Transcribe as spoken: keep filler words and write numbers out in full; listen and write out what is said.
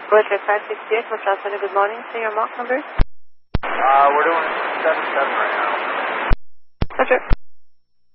Roger, five sixty-eight, Montreal Center, good morning. Say your mark number. Uh, we're doing seven seven right now. Roger.